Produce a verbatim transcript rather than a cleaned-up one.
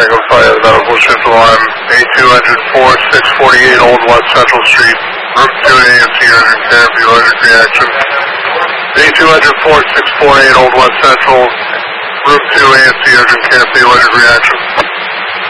Tango five, medical shift alarm, A two hundred four, six forty-eight Old West Central Street, room two A M C urgent care, for allergic reaction. A two hundred four, six forty-eight Old West Central, room two A M C urgent care, for allergic reaction.